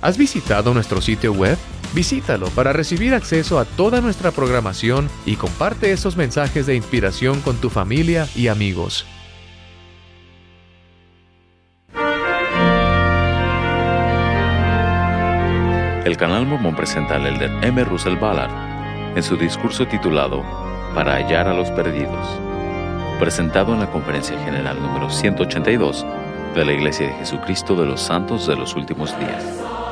¿Has visitado nuestro sitio web? Visítalo para recibir acceso a toda nuestra programación y comparte esos mensajes de inspiración con tu familia y amigos. El canal Mormón presenta al elder M. Russell Ballard en su discurso titulado Para hallar a los perdidos, presentado en la Conferencia General número 182 de la Iglesia de Jesucristo de los Santos de los Últimos Días.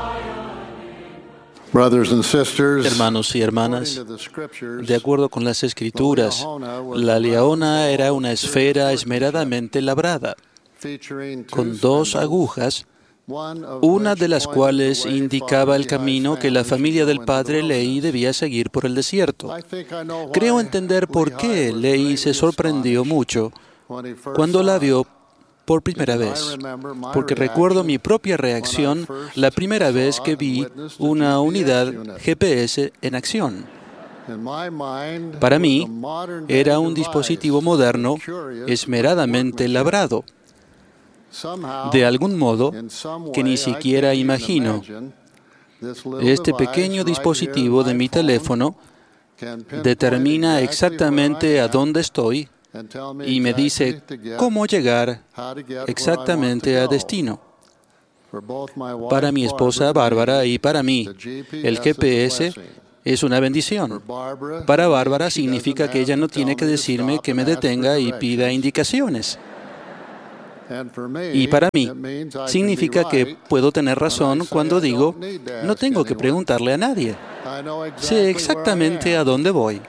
Hermanos y hermanas, de acuerdo con las Escrituras, la leona era una esfera esmeradamente labrada, con 2 agujas, una de las cuales indicaba el camino que la familia del padre Lehi debía seguir por el desierto. Creo entender por qué Lehi se sorprendió mucho cuando la vio por primera vez, porque recuerdo mi propia reacción la primera vez que vi una unidad GPS en acción. Para mí, era un dispositivo moderno, esmeradamente labrado. De algún modo, que ni siquiera imagino, este pequeño dispositivo de mi teléfono determina exactamente a dónde estoy y me dice cómo llegar exactamente a destino. Para mi esposa Bárbara y para mí, el GPS es una bendición. Para Bárbara significa que ella no tiene que decirme que me detenga y pida indicaciones. Y para mí, significa que puedo tener razón cuando digo, no tengo que preguntarle a nadie. Sé exactamente a dónde voy.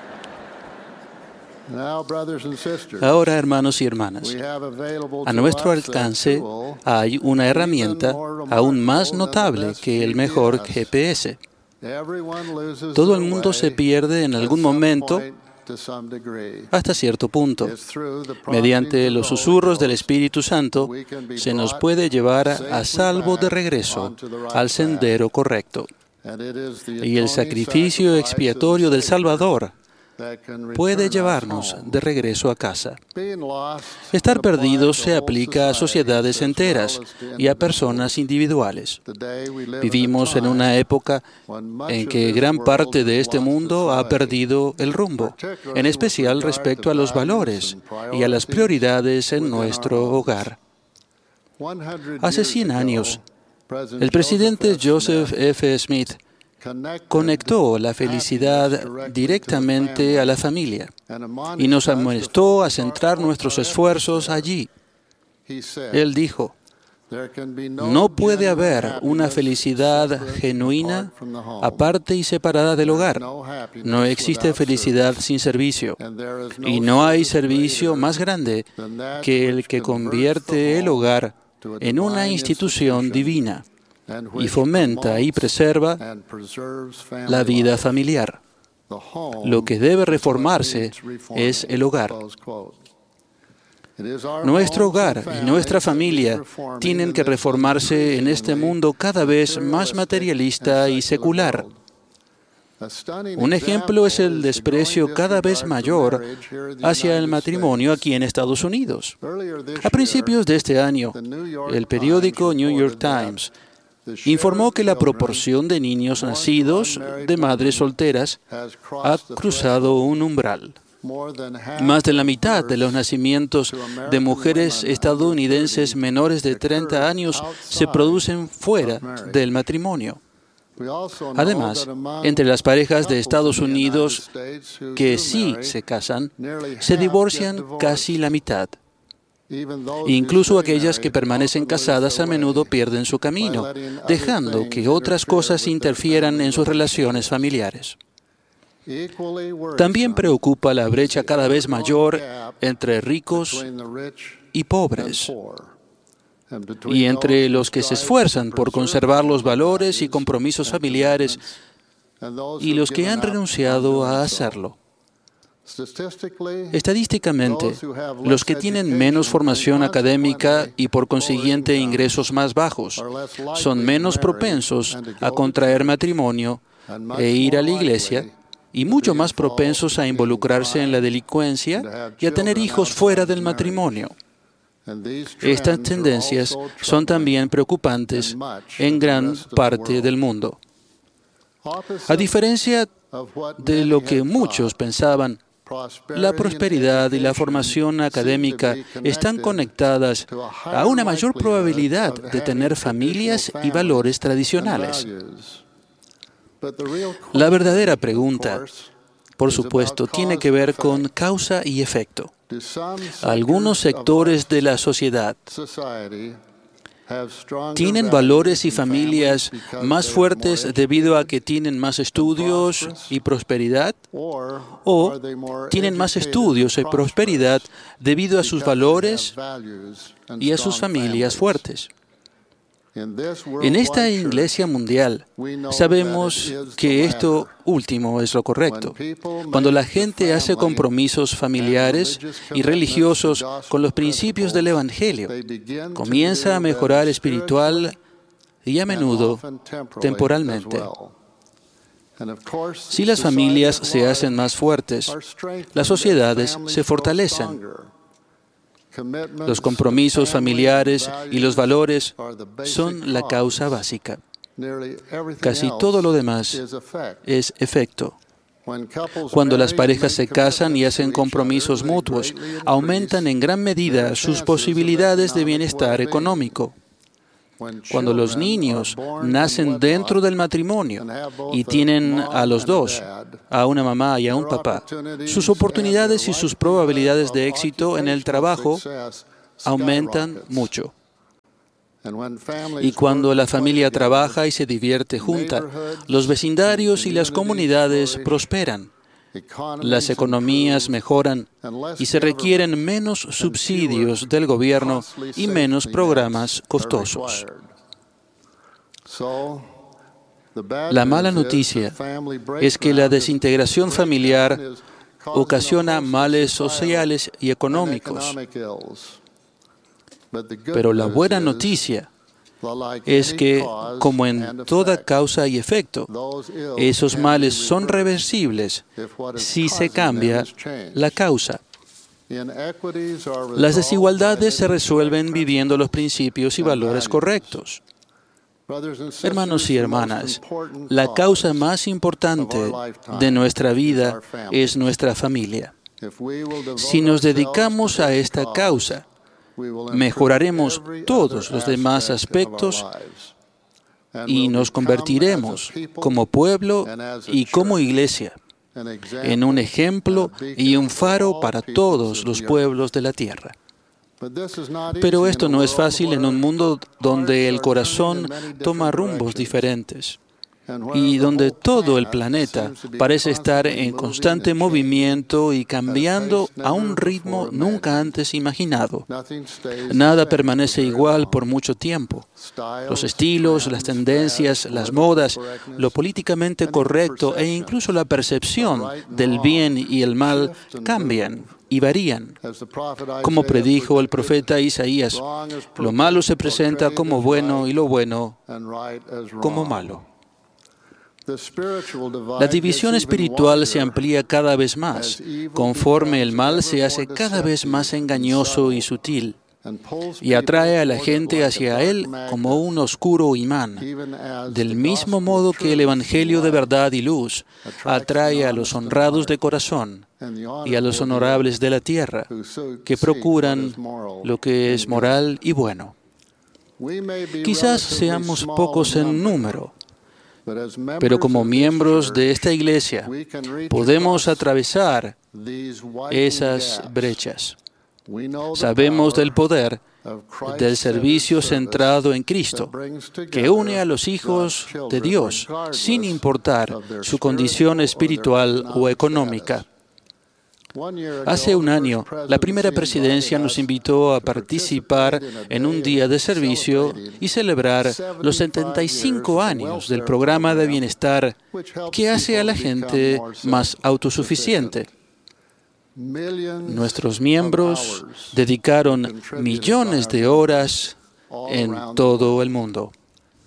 Ahora, hermanos y hermanas, a nuestro alcance hay una herramienta aún más notable que el mejor GPS. Todo el mundo se pierde en algún momento hasta cierto punto. Mediante los susurros del Espíritu Santo, se nos puede llevar a salvo de regreso al sendero correcto. Y el sacrificio expiatorio del Salvador puede llevarnos de regreso a casa. Estar perdidos se aplica a sociedades enteras y a personas individuales. Vivimos en una época en que gran parte de este mundo ha perdido el rumbo, en especial respecto a los valores y a las prioridades en nuestro hogar. Hace 100 años, el presidente Joseph F. Smith conectó la felicidad directamente a la familia y nos amonestó a centrar nuestros esfuerzos allí. Él dijo, no puede haber una felicidad genuina aparte y separada del hogar. No existe felicidad sin servicio. Y no hay servicio más grande que el que convierte el hogar en una institución divina y fomenta y preserva la vida familiar. Lo que debe reformarse es el hogar. Nuestro hogar y nuestra familia tienen que reformarse en este mundo cada vez más materialista y secular. Un ejemplo es el desprecio cada vez mayor hacia el matrimonio aquí en Estados Unidos. A principios de este año, el periódico New York Times informó que la proporción de niños nacidos de madres solteras ha cruzado un umbral. Más de la mitad de los nacimientos de mujeres estadounidenses menores de 30 años se producen fuera del matrimonio. Además, entre las parejas de Estados Unidos que sí se casan, se divorcian casi la mitad. Incluso aquellas que permanecen casadas a menudo pierden su camino, dejando que otras cosas interfieran en sus relaciones familiares. También preocupa la brecha cada vez mayor entre ricos y pobres, y entre los que se esfuerzan por conservar los valores y compromisos familiares y los que han renunciado a hacerlo. Estadísticamente, los que tienen menos formación académica y por consiguiente ingresos más bajos son menos propensos a contraer matrimonio e ir a la iglesia y mucho más propensos a involucrarse en la delincuencia y a tener hijos fuera del matrimonio. Estas tendencias son también preocupantes en gran parte del mundo. A diferencia de lo que muchos pensaban, la prosperidad y la formación académica están conectadas a una mayor probabilidad de tener familias y valores tradicionales. La verdadera pregunta, por supuesto, tiene que ver con causa y efecto. Algunos sectores de la sociedad tienen valores y familias más fuertes debido a que tienen más estudios y prosperidad, o tienen más estudios y prosperidad debido a sus valores y a sus familias fuertes. En esta Iglesia mundial sabemos que esto último es lo correcto. Cuando la gente hace compromisos familiares y religiosos con los principios del Evangelio, comienza a mejorar espiritual y a menudo temporalmente. Si las familias se hacen más fuertes, las sociedades se fortalecen. Los compromisos familiares y los valores son la causa básica. Casi todo lo demás es efecto. Cuando las parejas se casan y hacen compromisos mutuos, aumentan en gran medida sus posibilidades de bienestar económico. Cuando los niños nacen dentro del matrimonio y tienen a los dos, a una mamá y a un papá, sus oportunidades y sus probabilidades de éxito en el trabajo aumentan mucho. Y cuando la familia trabaja y se divierte junta, los vecindarios y las comunidades prosperan. Las economías mejoran y se requieren menos subsidios del gobierno y menos programas costosos. La mala noticia es que la desintegración familiar ocasiona males sociales y económicos. Pero la buena noticia es que, como en toda causa y efecto, esos males son reversibles si se cambia la causa. Las desigualdades se resuelven viviendo los principios y valores correctos. Hermanos y hermanas, la causa más importante de nuestra vida es nuestra familia. Si nos dedicamos a esta causa, mejoraremos todos los demás aspectos y nos convertiremos como pueblo y como iglesia en un ejemplo y un faro para todos los pueblos de la tierra. Pero esto no es fácil en un mundo donde el corazón toma rumbos diferentes y donde todo el planeta parece estar en constante movimiento y cambiando a un ritmo nunca antes imaginado. Nada permanece igual por mucho tiempo. Los estilos, las tendencias, las modas, lo políticamente correcto e incluso la percepción del bien y el mal cambian y varían. Como predijo el profeta Isaías, lo malo se presenta como bueno y lo bueno como malo. La división espiritual se amplía cada vez más, conforme el mal se hace cada vez más engañoso y sutil, y atrae a la gente hacia él como un oscuro imán, del mismo modo que el Evangelio de verdad y luz atrae a los honrados de corazón y a los honorables de la tierra, que procuran lo que es moral y bueno. Quizás seamos pocos en número, pero como miembros de esta iglesia podemos atravesar esas brechas. Sabemos del poder del servicio centrado en Cristo, que une a los hijos de Dios sin importar su condición espiritual o económica. Hace un año, la primera presidencia nos invitó a participar en un día de servicio y celebrar los 75 años del programa de bienestar que hace a la gente más autosuficiente. Nuestros miembros dedicaron millones de horas en todo el mundo.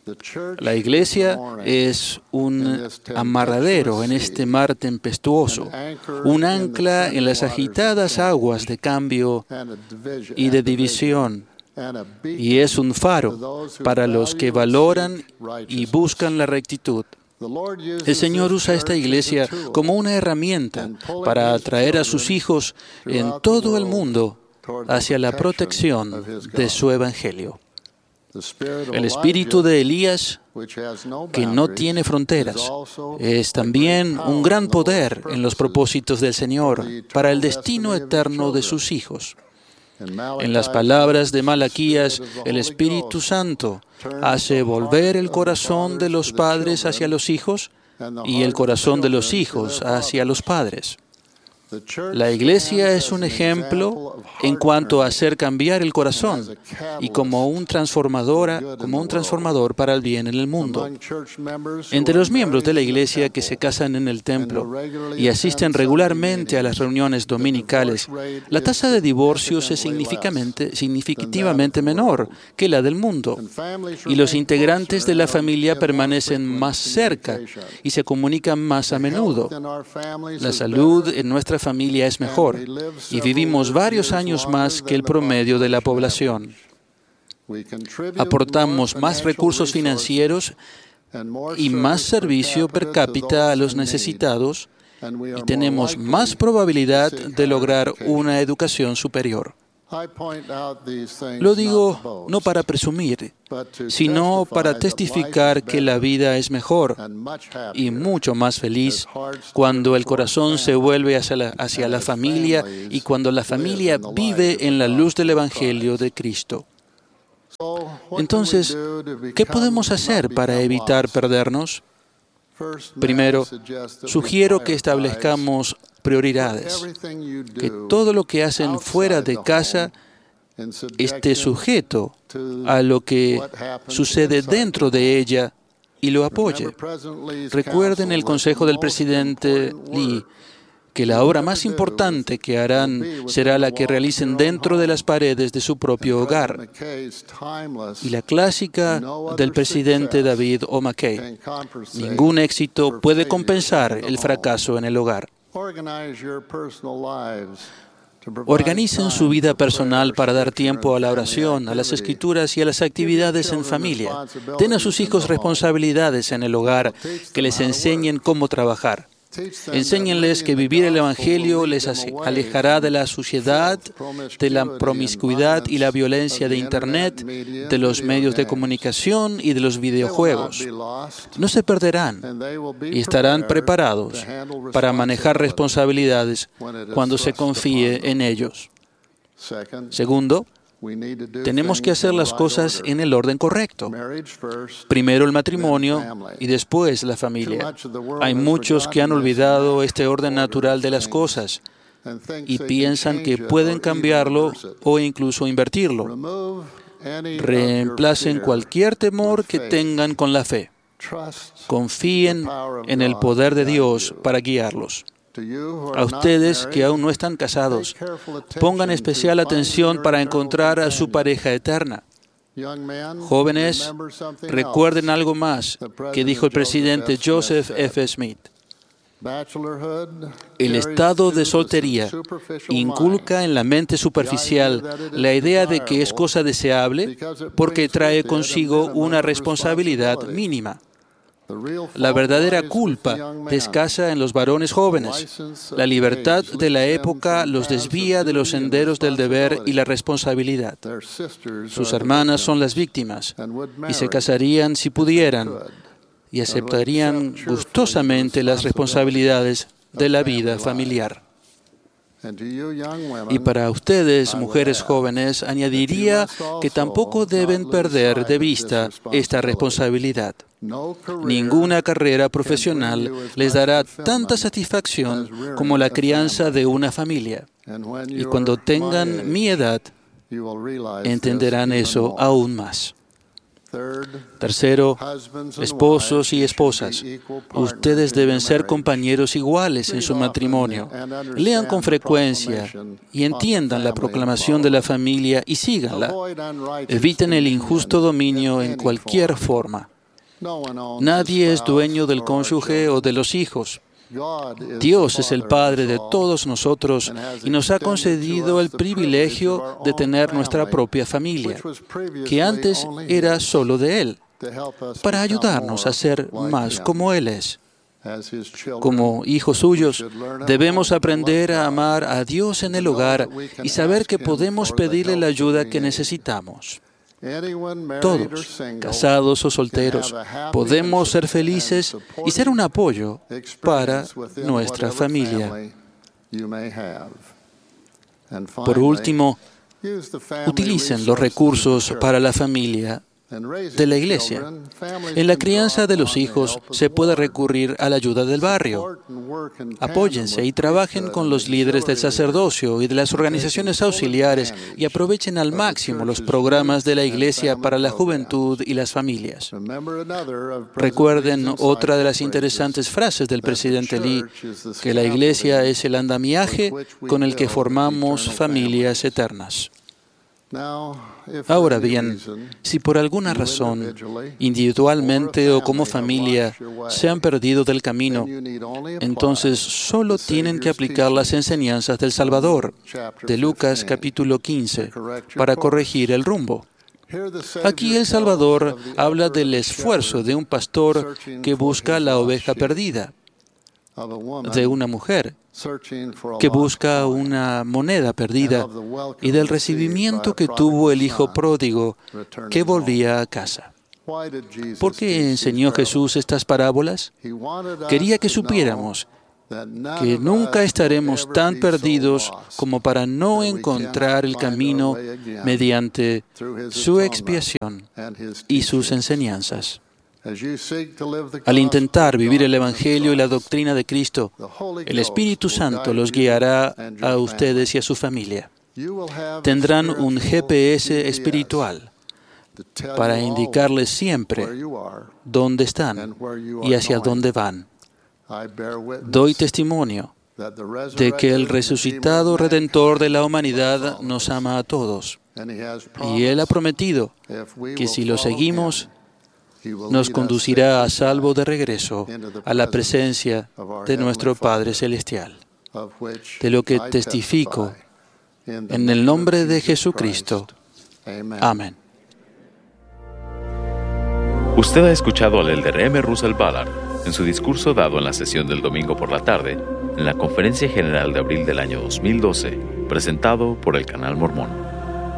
La iglesia es un amarradero en este mar tempestuoso, un ancla en las agitadas aguas de cambio y de división, y es un faro para los que valoran y buscan la rectitud. El Señor usa esta iglesia como una herramienta para atraer a sus hijos en todo el mundo hacia la protección de su evangelio. El espíritu de Elías, que no tiene fronteras, es también un gran poder en los propósitos del Señor para el destino eterno de sus hijos. En las palabras de Malaquías, el Espíritu Santo hace volver el corazón de los padres hacia los hijos y el corazón de los hijos hacia los padres. La iglesia es un ejemplo en cuanto a hacer cambiar el corazón y como un transformador para el bien en el mundo. Entre los miembros de la iglesia que se casan en el templo y asisten regularmente a las reuniones dominicales, la tasa de divorcios es significativamente menor que la del mundo, y los integrantes de la familia permanecen más cerca y se comunican más a menudo. La salud en nuestra familia es mejor y vivimos varios años más que el promedio de la población. Aportamos más recursos financieros y más servicio per cápita a los necesitados y tenemos más probabilidad de lograr una educación superior. Lo digo no para presumir, sino para testificar que la vida es mejor y mucho más feliz cuando el corazón se vuelve hacia la familia y cuando la familia vive en la luz del Evangelio de Cristo. Entonces, ¿qué podemos hacer para evitar perdernos? Primero, sugiero que establezcamos prioridades, que todo lo que hacen fuera de casa esté sujeto a lo que sucede dentro de ella y lo apoye. Recuerden el consejo del presidente Lee, que la obra más importante que harán será la que realicen dentro de las paredes de su propio hogar. Y la clásica del presidente David O. McKay: ningún éxito puede compensar el fracaso en el hogar. Organicen su vida personal para dar tiempo a la oración, a las escrituras y a las actividades en familia. Den a sus hijos responsabilidades en el hogar que les enseñen cómo trabajar. Enséñenles que vivir el Evangelio les alejará de la suciedad, de la promiscuidad y la violencia de Internet, de los medios de comunicación y de los videojuegos. No se perderán y estarán preparados para manejar responsabilidades cuando se confíe en ellos. Segundo, tenemos que hacer las cosas en el orden correcto. Primero el matrimonio y después la familia. Hay muchos que han olvidado este orden natural de las cosas y piensan que pueden cambiarlo o incluso invertirlo. Reemplacen cualquier temor que tengan con la fe. Confíen en el poder de Dios para guiarlos. A ustedes que aún no están casados, pongan especial atención para encontrar a su pareja eterna. Jóvenes, recuerden algo más que dijo el presidente Joseph F. Smith. El estado de soltería inculca en la mente superficial la idea de que es cosa deseable porque trae consigo una responsabilidad mínima. La verdadera culpa descansa en los varones jóvenes. La libertad de la época los desvía de los senderos del deber y la responsabilidad. Sus hermanas son las víctimas y se casarían si pudieran y aceptarían gustosamente las responsabilidades de la vida familiar. Y para ustedes, mujeres jóvenes, añadiría que tampoco deben perder de vista esta responsabilidad. Ninguna carrera profesional les dará tanta satisfacción como la crianza de una familia. Y cuando tengan mi edad, entenderán eso aún más. Tercero, esposos y esposas, ustedes deben ser compañeros iguales en su matrimonio. Lean con frecuencia y entiendan la proclamación de la familia y síganla. Eviten el injusto dominio en cualquier forma. Nadie es dueño del cónyuge o de los hijos. Dios es el Padre de todos nosotros y nos ha concedido el privilegio de tener nuestra propia familia, que antes era solo de Él, para ayudarnos a ser más como Él es. Como hijos suyos, debemos aprender a amar a Dios en el hogar y saber que podemos pedirle la ayuda que necesitamos. Todos, casados o solteros, podemos ser felices y ser un apoyo para nuestra familia. Por último, utilicen los recursos para la familia de la iglesia. En la crianza de los hijos se puede recurrir a la ayuda del barrio. Apóyense y trabajen con los líderes del sacerdocio y de las organizaciones auxiliares y aprovechen al máximo los programas de la iglesia para la juventud y las familias. Recuerden otra de las interesantes frases del presidente Lee, que la iglesia es el andamiaje con el que formamos familias eternas. Ahora bien, si por alguna razón, individualmente o como familia, se han perdido del camino, entonces solo tienen que aplicar las enseñanzas del Salvador, de Lucas capítulo 15, para corregir el rumbo. Aquí el Salvador habla del esfuerzo de un pastor que busca la oveja perdida, de una mujer que busca una moneda perdida y del recibimiento que tuvo el hijo pródigo que volvía a casa. ¿Por qué enseñó Jesús estas parábolas? Quería que supiéramos que nunca estaremos tan perdidos como para no encontrar el camino mediante su expiación y sus enseñanzas. Al intentar vivir el Evangelio y la doctrina de Cristo, el Espíritu Santo los guiará a ustedes y a su familia. Tendrán un GPS espiritual para indicarles siempre dónde están y hacia dónde van. Doy testimonio de que el resucitado Redentor de la humanidad nos ama a todos. Y Él ha prometido que si lo seguimos, nos conducirá a salvo de regreso a la presencia de nuestro Padre Celestial, de lo que testifico en el nombre de Jesucristo. Amén. Usted ha escuchado al elder M. Russell Ballard en su discurso dado en la sesión del domingo por la tarde en la Conferencia General de abril del año 2012, presentado por el Canal Mormón.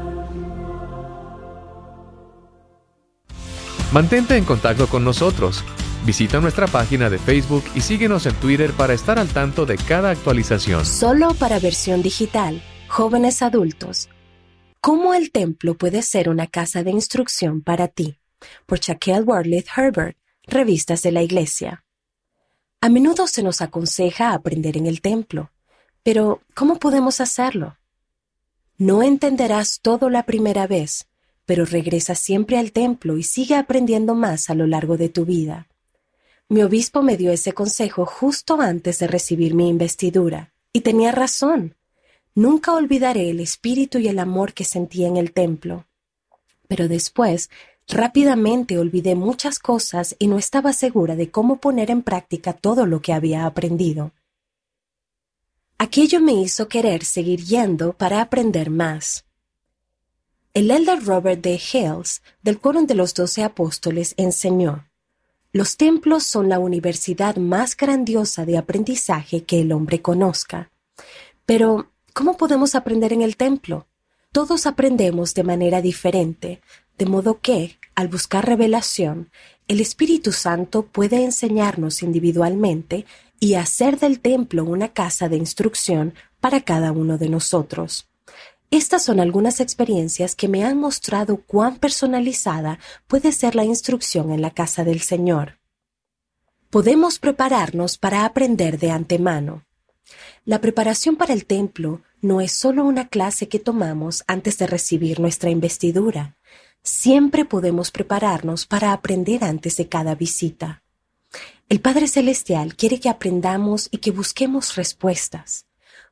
Mantente en contacto con nosotros. Visita nuestra página de Facebook y síguenos en Twitter para estar al tanto de cada actualización. Solo para versión digital, jóvenes adultos. ¿Cómo el templo puede ser una casa de instrucción para ti? Por Shaquille Wortley Herbert, Revistas de la Iglesia. A menudo se nos aconseja aprender en el templo, pero ¿cómo podemos hacerlo? No entenderás todo la primera vez, pero regresa siempre al templo y sigue aprendiendo más a lo largo de tu vida. Mi obispo me dio ese consejo justo antes de recibir mi investidura, y tenía razón. Nunca olvidaré el espíritu y el amor que sentí en el templo. Pero después, rápidamente olvidé muchas cosas y no estaba segura de cómo poner en práctica todo lo que había aprendido. Aquello me hizo querer seguir yendo para aprender más. El elder Robert D. Hales, del Quórum de los 12 Apóstoles, enseñó: los templos son la universidad más grandiosa de aprendizaje que el hombre conozca. Pero, ¿cómo podemos aprender en el templo? Todos aprendemos de manera diferente, de modo que, al buscar revelación, el Espíritu Santo puede enseñarnos individualmente y hacer del templo una casa de instrucción para cada uno de nosotros. Estas son algunas experiencias que me han mostrado cuán personalizada puede ser la instrucción en la casa del Señor. Podemos prepararnos para aprender de antemano. La preparación para el templo no es solo una clase que tomamos antes de recibir nuestra investidura. Siempre podemos prepararnos para aprender antes de cada visita. El Padre Celestial quiere que aprendamos y que busquemos respuestas.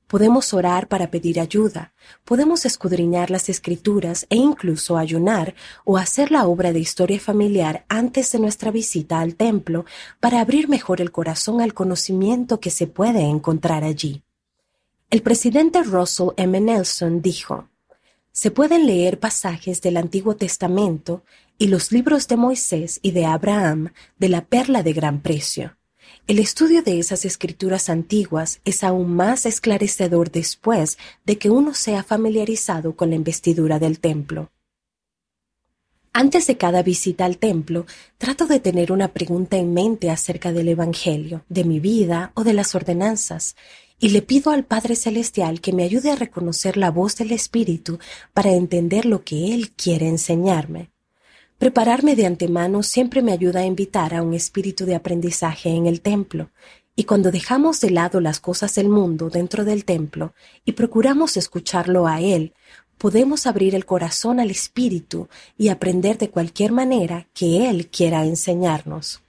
Podemos orar para pedir ayuda, podemos escudriñar las Escrituras e incluso ayunar o hacer la obra de historia familiar antes de nuestra visita al templo para abrir mejor el corazón al conocimiento que se puede encontrar allí. El presidente Russell M. Nelson dijo: se pueden leer pasajes del Antiguo Testamento y los libros de Moisés y de Abraham de la perla de gran precio. El estudio de esas escrituras antiguas es aún más esclarecedor después de que uno sea familiarizado con la investidura del templo. Antes de cada visita al templo, trato de tener una pregunta en mente acerca del Evangelio, de mi vida o de las ordenanzas, y le pido al Padre Celestial que me ayude a reconocer la voz del Espíritu para entender lo que Él quiere enseñarme. Prepararme de antemano siempre me ayuda a invitar a un espíritu de aprendizaje en el templo, y cuando dejamos de lado las cosas del mundo dentro del templo y procuramos escucharlo a Él, podemos abrir el corazón al Espíritu y aprender de cualquier manera que Él quiera enseñarnos.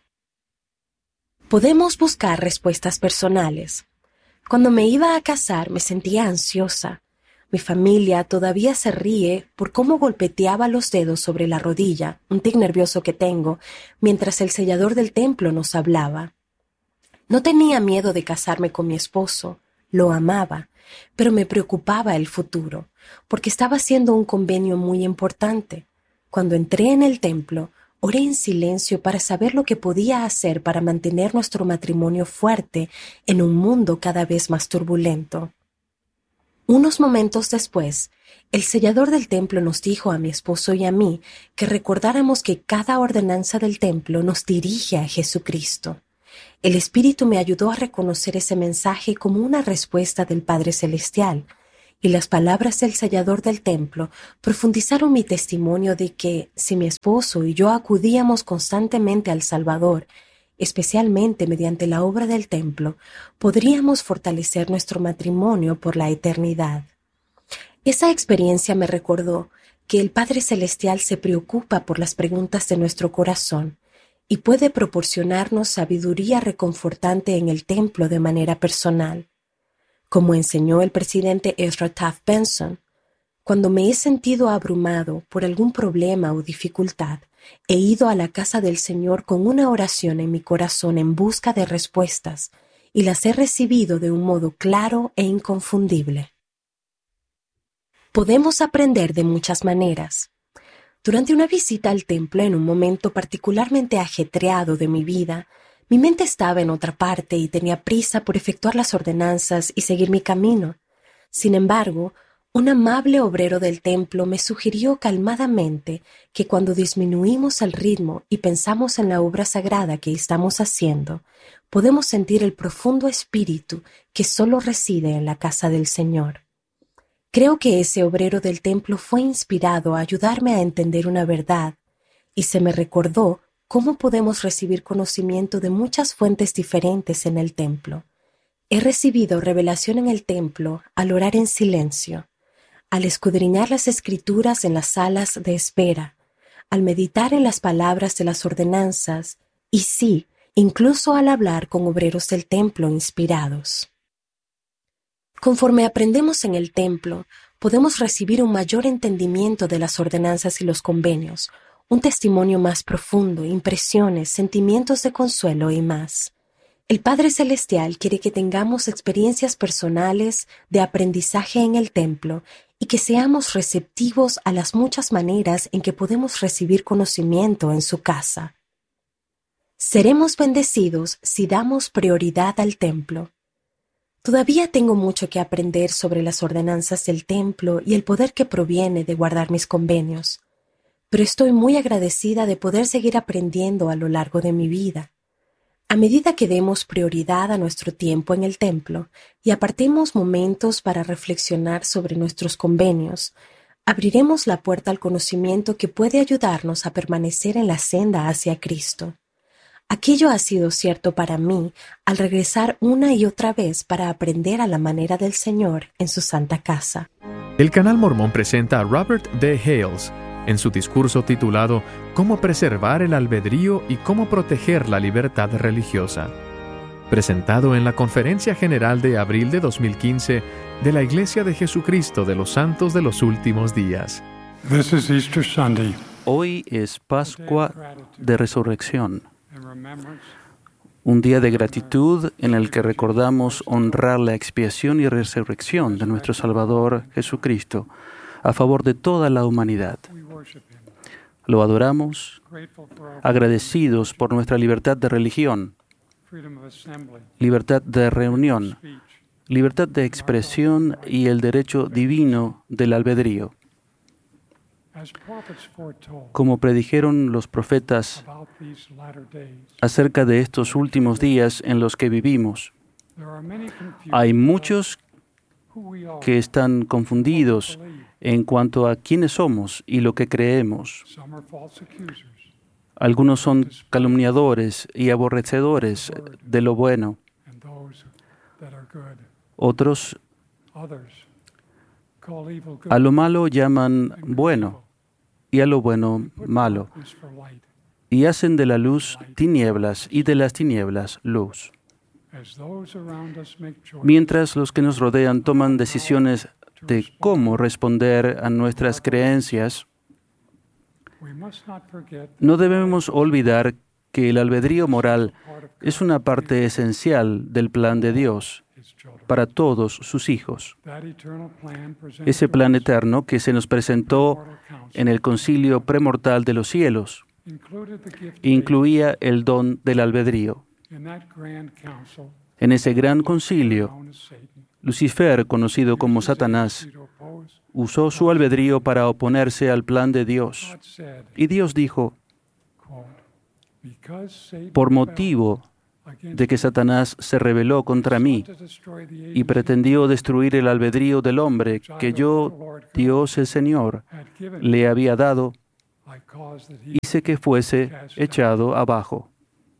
Podemos buscar respuestas personales. Cuando me iba a casar me sentía ansiosa. Mi familia todavía se ríe por cómo golpeteaba los dedos sobre la rodilla, un tic nervioso que tengo, mientras el sellador del templo nos hablaba. No tenía miedo de casarme con mi esposo, lo amaba, pero me preocupaba el futuro, porque estaba haciendo un convenio muy importante. Cuando entré en el templo, oré en silencio para saber lo que podía hacer para mantener nuestro matrimonio fuerte en un mundo cada vez más turbulento. Unos momentos después, el sellador del templo nos dijo a mi esposo y a mí que recordáramos que cada ordenanza del templo nos dirige a Jesucristo. El Espíritu me ayudó a reconocer ese mensaje como una respuesta del Padre Celestial, y las palabras del sellador del templo profundizaron mi testimonio de que, si mi esposo y yo acudíamos constantemente al Salvador, especialmente mediante la obra del templo, podríamos fortalecer nuestro matrimonio por la eternidad. Esa experiencia me recordó que el Padre Celestial se preocupa por las preguntas de nuestro corazón y puede proporcionarnos sabiduría reconfortante en el templo de manera personal. Como enseñó el presidente Ezra Taft Benson, cuando me he sentido abrumado por algún problema o dificultad, he ido a la casa del Señor con una oración en mi corazón en busca de respuestas y las he recibido de un modo claro e inconfundible. Podemos aprender de muchas maneras. Durante una visita al templo en un momento particularmente ajetreado de mi vida, mi mente estaba en otra parte y tenía prisa por efectuar las ordenanzas y seguir mi camino. Sin embargo, un amable obrero del templo me sugirió calmadamente que cuando disminuimos el ritmo y pensamos en la obra sagrada que estamos haciendo, podemos sentir el profundo espíritu que solo reside en la casa del Señor. Creo que ese obrero del templo fue inspirado a ayudarme a entender una verdad, y se me recordó cómo podemos recibir conocimiento de muchas fuentes diferentes en el templo. He recibido revelación en el templo al orar en silencio, al escudriñar las Escrituras en las salas de espera, al meditar en las palabras de las ordenanzas y sí, incluso al hablar con obreros del templo inspirados. Conforme aprendemos en el templo, podemos recibir un mayor entendimiento de las ordenanzas y los convenios, un testimonio más profundo, impresiones, sentimientos de consuelo y más. El Padre Celestial quiere que tengamos experiencias personales de aprendizaje en el templo y que seamos receptivos a las muchas maneras en que podemos recibir conocimiento en su casa. Seremos bendecidos si damos prioridad al templo. Todavía tengo mucho que aprender sobre las ordenanzas del templo y el poder que proviene de guardar mis convenios, pero estoy muy agradecida de poder seguir aprendiendo a lo largo de mi vida. A medida que demos prioridad a nuestro tiempo en el templo y apartemos momentos para reflexionar sobre nuestros convenios, abriremos la puerta al conocimiento que puede ayudarnos a permanecer en la senda hacia Cristo. Aquello ha sido cierto para mí al regresar una y otra vez para aprender a la manera del Señor en su santa casa. El Canal Mormón presenta a Robert D. Hales en su discurso titulado «Cómo preservar el albedrío y cómo proteger la libertad religiosa». presentado en la Conferencia General de abril de 2015 de la Iglesia de Jesucristo de los Santos de los Últimos Días. This is Easter Sunday. Hoy es Pascua de Resurrección, un día de gratitud en el que recordamos honrar la expiación y resurrección de nuestro Salvador Jesucristo a favor de toda la humanidad. Lo adoramos, agradecidos por nuestra libertad de religión, libertad de reunión, libertad de expresión y el derecho divino del albedrío. Como predijeron los profetas acerca de estos últimos días en los que vivimos, hay muchos que están confundidos en cuanto a quiénes somos y lo que creemos. Algunos son calumniadores y aborrecedores de lo bueno. Otros a lo malo llaman bueno y a lo bueno malo, y hacen de la luz tinieblas y de las tinieblas luz. Mientras los que nos rodean toman decisiones de cómo responder a nuestras creencias, no debemos olvidar que el albedrío moral es una parte esencial del plan de Dios para todos sus hijos. Ese plan eterno que se nos presentó en el concilio premortal de los cielos incluía el don del albedrío. En ese gran concilio, Lucifer, conocido como Satanás, usó su albedrío para oponerse al plan de Dios. Y Dios dijo, por motivo de que Satanás se rebeló contra mí y pretendió destruir el albedrío del hombre que yo, Dios el Señor, le había dado, hice que fuese echado abajo.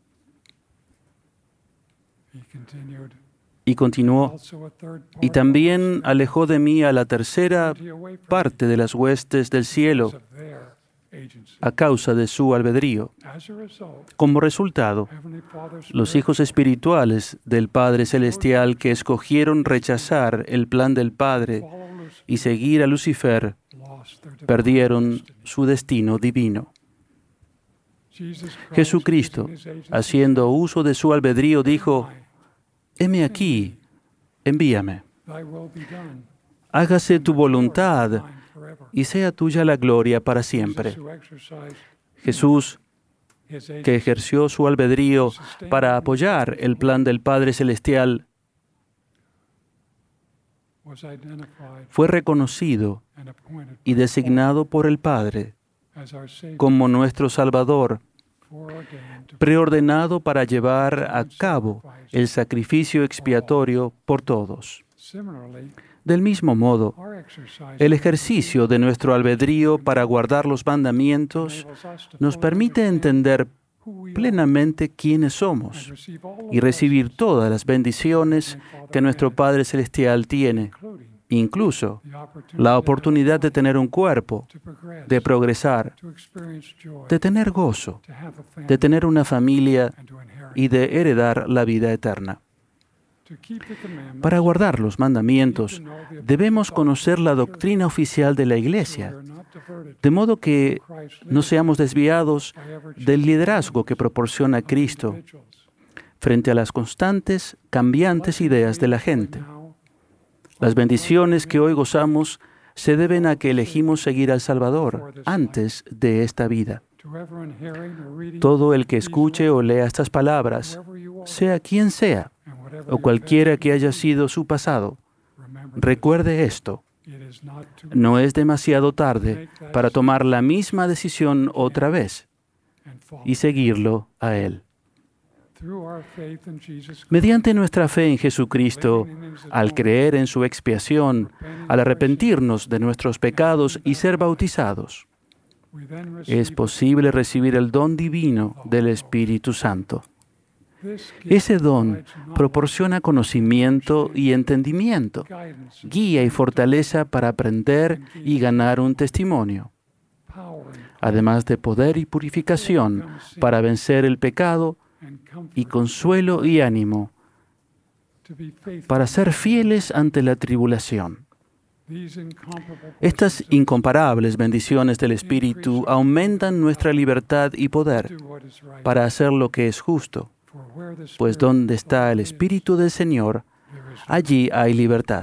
Y continuó, y también alejó de mí a la tercera parte de las huestes del cielo a causa de su albedrío. Como resultado, los hijos espirituales del Padre Celestial que escogieron rechazar el plan del Padre y seguir a Lucifer, perdieron su destino divino. Jesucristo, haciendo uso de su albedrío, dijo, heme aquí, envíame. Hágase tu voluntad y sea tuya la gloria para siempre. Jesús, que ejerció su albedrío para apoyar el plan del Padre Celestial, fue reconocido y designado por el Padre como nuestro Salvador, preordenado para llevar a cabo el sacrificio expiatorio por todos. Del mismo modo, el ejercicio de nuestro albedrío para guardar los mandamientos nos permite entender plenamente quiénes somos y recibir todas las bendiciones que nuestro Padre Celestial tiene, incluso la oportunidad de tener un cuerpo, de progresar, de tener gozo, de tener una familia y de heredar la vida eterna. Para guardar los mandamientos, debemos conocer la doctrina oficial de la Iglesia, de modo que no seamos desviados del liderazgo que proporciona Cristo frente a las constantes, cambiantes ideas de la gente. Las bendiciones que hoy gozamos se deben a que elegimos seguir al Salvador antes de esta vida. Todo el que escuche o lea estas palabras, sea quien sea, o cualquiera que haya sido su pasado, recuerde esto. No es demasiado tarde para tomar la misma decisión otra vez y seguirlo a Él. Mediante nuestra fe en Jesucristo, al creer en su expiación, al arrepentirnos de nuestros pecados y ser bautizados, es posible recibir el don divino del Espíritu Santo. Ese don proporciona conocimiento y entendimiento, guía y fortaleza para aprender y ganar un testimonio, además de poder y purificación para vencer el pecado y consuelo y ánimo para ser fieles ante la tribulación. Estas incomparables bendiciones del Espíritu aumentan nuestra libertad y poder para hacer lo que es justo, pues donde está el Espíritu del Señor, allí hay libertad.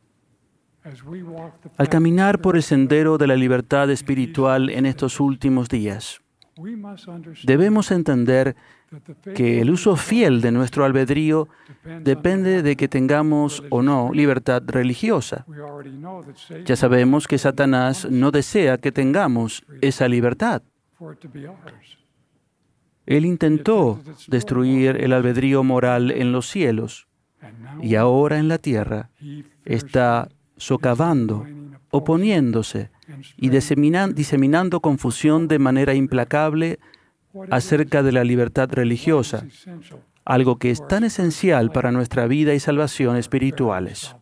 Al caminar por el sendero de la libertad espiritual en estos últimos días, debemos entender que el uso fiel de nuestro albedrío depende de que tengamos o no libertad religiosa. Ya sabemos que Satanás no desea que tengamos esa libertad. Él intentó destruir el albedrío moral en los cielos y ahora en la tierra está socavando, oponiéndose y diseminando confusión de manera implacable acerca de la libertad religiosa, algo que es tan esencial para nuestra vida y salvación espirituales.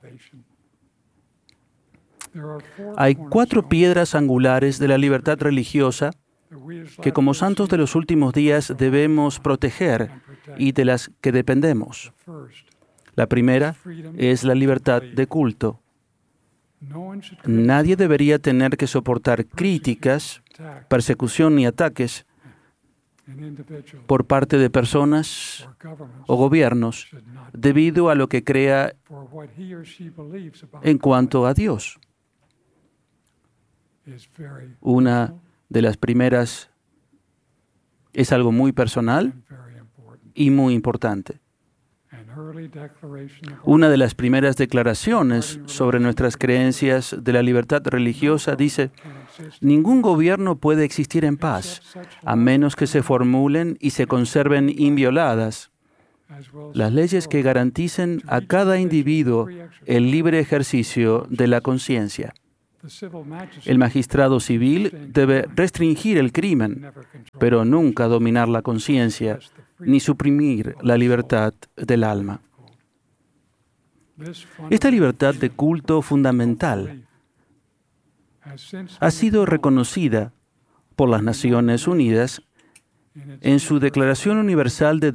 Hay 4 piedras angulares de la libertad religiosa que como santos de los últimos días debemos proteger y de las que dependemos. La primera es la libertad de culto. Nadie debería tener que soportar críticas, persecución ni ataques por parte de personas o gobiernos debido a lo que crea en cuanto a Dios. Una de las primeras es algo muy personal y muy importante. Una de las primeras declaraciones sobre nuestras creencias de la libertad religiosa dice: ningún gobierno puede existir en paz a menos que se formulen y se conserven invioladas las leyes que garanticen a cada individuo el libre ejercicio de la conciencia. El magistrado civil debe restringir el crimen, pero nunca dominar la conciencia ni suprimir la libertad del alma. Esta libertad de culto fundamental ha sido reconocida por las Naciones Unidas en su Declaración Universal de